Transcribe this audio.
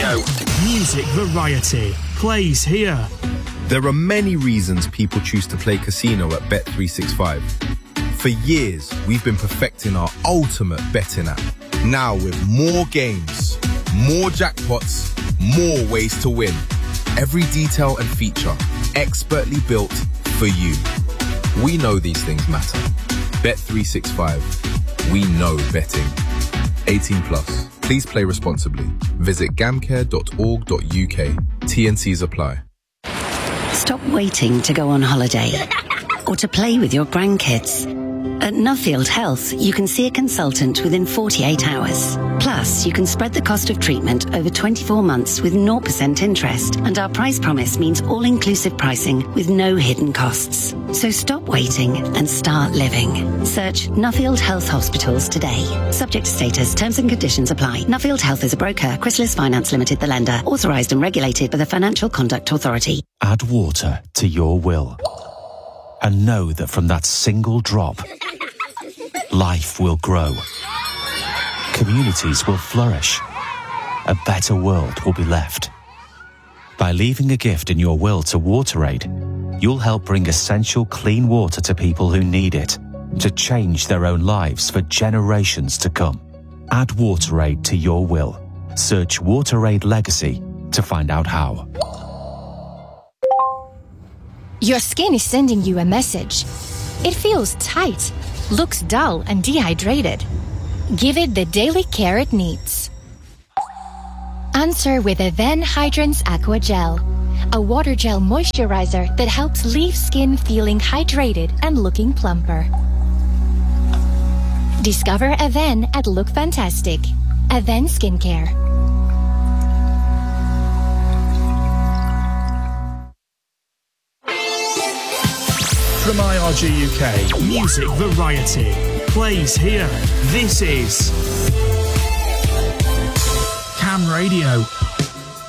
Radio. Music variety plays here. There are many reasons people choose to play casino at Bet365. For years, we've been perfecting our ultimate betting app. Now with more games, more jackpots, more ways to win. Every detail and feature expertly built for you. We know these things matter. Bet365. We know betting. 18 plus. Please play responsibly. Visit gamcare.org.uk. T&Cs apply. Stop waiting to go on holiday or to play with your grandkids. At Nuffield Health, you can see a consultant within 48 hours. Plus, you can spread the cost of treatment over 24 months with 0% interest. And our price promise means all-inclusive pricing with no hidden costs. So stop waiting and start living. Search Nuffield Health Hospitals today. Subject to status, terms and conditions apply. Nuffield Health is a broker. Chrysalis Finance Limited, the lender. Authorised and regulated by the Financial Conduct Authority. Add water to your will. And know that from that single drop, life will grow. Communities will flourish. A better world will be left. By leaving a gift in your will to WaterAid, you'll help bring essential clean water to people who need it, to change their own lives for generations to come. Add WaterAid to your will. Search WaterAid Legacy to find out how. Your skin is sending you a message. It feels tight, looks dull and dehydrated. Give it the daily care it needs. Answer with Aven Hydrance Aqua Gel, a water gel moisturizer that helps leave skin feeling hydrated and looking plumper. Discover Aven at Look Fantastic. Aven Skincare. From IRG UK, music variety plays here. This is Cam Radio.